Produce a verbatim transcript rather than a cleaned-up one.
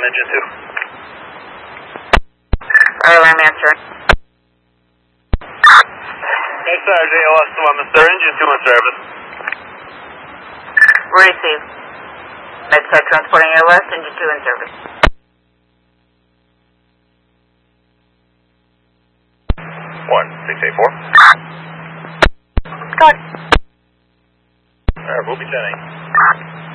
engine two. Alarm answer. Next J L S one, Mister Engine two in service. Receive. MedStar transporting Air West, engine two in service. one six eight four. Go ahead. Alright, we'll be sending.